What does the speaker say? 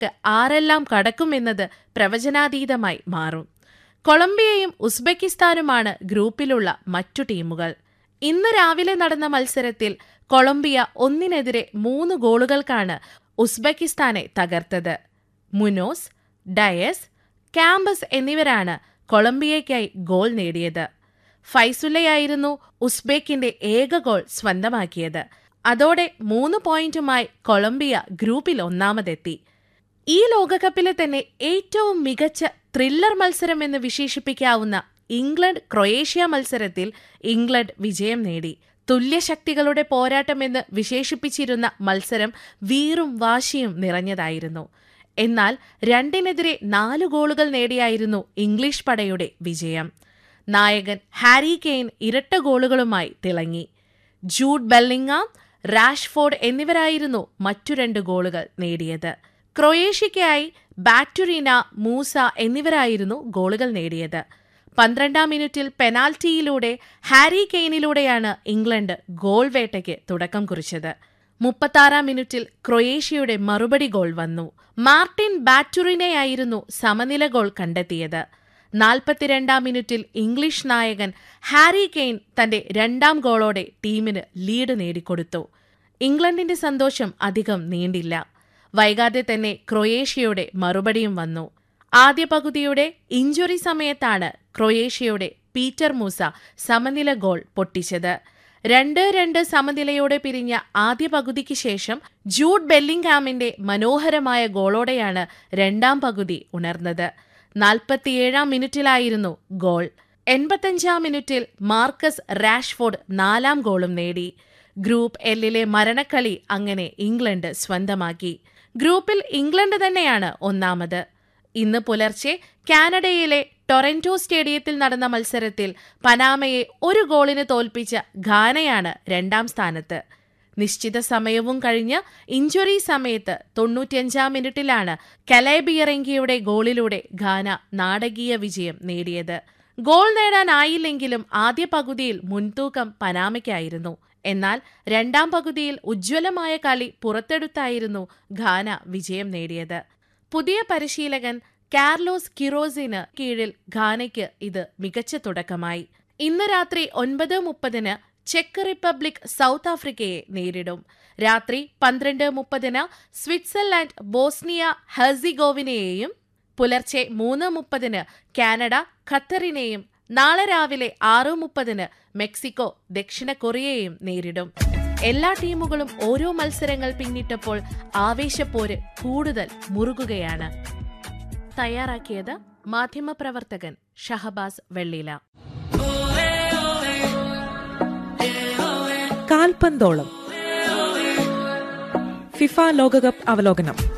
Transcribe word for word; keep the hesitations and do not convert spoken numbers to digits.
ആരെല്ലാം കടക്കുമെന്നത് പ്രവചനാതീതമായി മാറും. കൊളംബിയയും ഉസ്ബെക്കിസ്ഥാനുമാണ് ഗ്രൂപ്പിലുള്ള മറ്റു ടീമുകൾ. ഇന്ന് രാവിലെ നടന്ന മത്സരത്തിൽ കൊളംബിയ ഒന്നിനെതിരെ മൂന്ന് ഗോളുകൾക്കാണ് ഉസ്ബെക്കിസ്ഥാനെ തകർത്തത്. മുനോസ്, ഡയസ്, ക്യാമ്പസ് എന്നിവരാണ് കൊളംബിയയ്ക്കായി ഗോൾ നേടിയത്. ഫൈസുല്ലയായിരുന്നു ഉസ്ബെക്കിന്റെ ഏക ഗോൾ സ്വന്തമാക്കിയത്. അതോടെ മൂന്ന് പോയിന്റുമായി കൊളംബിയ ഗ്രൂപ്പിൽ ഒന്നാമതെത്തി. ഈ ലോകകപ്പിലെ തന്നെ ഏറ്റവും മികച്ച ത്രില്ലർ മത്സരമെന്ന് വിശേഷിപ്പിക്കാവുന്ന ഇംഗ്ലണ്ട് ക്രൊയേഷ്യ മത്സരത്തിൽ ഇംഗ്ലണ്ട് വിജയം നേടി. തുല്യശക്തികളുടെ പോരാട്ടമെന്ന് വിശേഷിപ്പിച്ചിരുന്ന മത്സരം വീറും വാശിയും നിറഞ്ഞതായിരുന്നു. എന്നാൽ രണ്ടിനെതിരെ നാലു ഗോളുകൾ നേടിയായിരുന്നു ഇംഗ്ലീഷ് പടയുടെ വിജയം. നായകൻ ഹാരി കെയ്ൻ ഇരട്ട ഗോളുകളുമായി തിളങ്ങി. ജൂഡ് ബെല്ലിംഗാം, റാഷ്ഫോർഡ് എന്നിവരായിരുന്നു മറ്റു രണ്ട് ഗോളുകൾ നേടിയത്. ക്രൊയേഷ്യയ്ക്കായി ബാറ്റുറിന, മൂസ എന്നിവരായിരുന്നു ഗോളുകൾ നേടിയത്. പന്ത്രണ്ടാം മിനിറ്റിൽ പെനാൽറ്റിയിലൂടെ ഹാരി കെയ്നിലൂടെയാണ് ഇംഗ്ലണ്ട് ഗോൾ വേട്ടയ്ക്ക് തുടക്കം കുറിച്ചത്. മുപ്പത്താറാം മിനിറ്റിൽ ക്രൊയേഷ്യയുടെ മറുപടി ഗോൾ വന്നു. മാർട്ടിൻ ബാറ്റുറിനെയായിരുന്നു സമനില ഗോൾ കണ്ടെത്തിയത്. നാൽപ്പത്തിരണ്ടാം മിനിറ്റിൽ ഇംഗ്ലീഷ് നായകൻ ഹാരി കെയ്ൻ തന്റെ രണ്ടാം ഗോളോടെ ടീമിന് ലീഡ് നേടിക്കൊടുത്തു. ഇംഗ്ലണ്ടിന്റെ സന്തോഷം അധികം നീണ്ടില്ല. വൈകാതെ തന്നെ ക്രൊയേഷ്യയുടെ മറുപടിയും വന്നു. ആദ്യ പകുതിയുടെ ഇഞ്ചുറി സമയത്താണ് ക്രൊയേഷ്യയുടെ പീറ്റർ മൂസ സമനില ഗോൾ പൊട്ടിച്ചത്. രണ്ട് രണ്ട് സമനിലയോടെ പിരിഞ്ഞ ആദ്യ പകുതിക്ക് ശേഷം ജൂഡ് ബെല്ലിംഗാമിന്റെ മനോഹരമായ ഗോളോടെയാണ് രണ്ടാം പകുതി ഉണർന്നത്. നാൽപ്പത്തിയേഴാം മിനിറ്റിലായിരുന്നു ഗോൾ. എൺപത്തഞ്ചാം മിനിറ്റിൽ മാർക്കസ് റാഷ്ഫോർഡ് നാലാം ഗോളും നേടി. ഗ്രൂപ്പ് എല്ലിലെ മരണക്കളി അങ്ങനെ ഇംഗ്ലണ്ട് സ്വന്തമാക്കി. ഗ്രൂപ്പിൽ ഇംഗ്ലണ്ട് തന്നെയാണ് ഒന്നാമത്. ഇന്ന് പുലർച്ചെ കാനഡയിലെ ടൊറന്റോ സ്റ്റേഡിയത്തിൽ നടന്ന മത്സരത്തിൽ പനാമയെ ഒരു ഗോളിന് തോൽപ്പിച്ച ഘാനയാണ് രണ്ടാം സ്ഥാനത്ത്. നിശ്ചിത സമയവും കഴിഞ്ഞ് ഇഞ്ചുറി സമയത്ത് തൊണ്ണൂറ്റിയഞ്ചാം മിനിറ്റിലാണ് കലൈബിയറെങ്കിയുടെ ഗോളിലൂടെ ഘാന നാടകീയ വിജയം നേടിയത്. ഗോൾ നേടാനായില്ലെങ്കിലും ആദ്യ പകുതിയിൽ മുൻതൂക്കം പനാമയ്ക്കായിരുന്നു. എന്നാൽ രണ്ടാം പകുതിയിൽ ഉജ്ജ്വലമായ കളി പുറത്തെടുത്തായിരുന്നു ഘാന വിജയം നേടിയത്. പുതിയ പരിശീലകൻ കാർലോസ് കിറോസിന് കീഴിൽ ഘാനയ്ക്ക് ഇത് മികച്ച തുടക്കമായി. ഇന്ന് രാത്രി ഒൻപത് മുപ്പതിന് ചെക്ക് റിപ്പബ്ലിക് സൗത്ത് ആഫ്രിക്കയെ നേരിടും. രാത്രി പന്ത്രണ്ട് മുപ്പതിന് സ്വിറ്റ്സർലാൻഡ് ബോസ്നിയ ഹെർസിഗോവിനയെയും പുലർച്ചെ മൂന്ന് മുപ്പതിന് കാനഡ ഖത്തറിനെയും നാളെ രാവിലെ ആറ് മുപ്പതിന് മെക്സിക്കോ ദക്ഷിണ കൊറിയയെയും നേരിടും. എല്ലാ ടീമുകളും ഓരോ മത്സരങ്ങൾ പിന്നിട്ടപ്പോൾ ആവേശപ്പോര് കൂടുതൽ മുറുകുകയാണ്. തയ്യാറാക്കിയത് മാധ്യമപ്രവർത്തകൻ ഷഹബാസ് വെള്ളില. കാൽപന്തോളം ഫിഫ ലോകകപ്പ് അവലോകനം.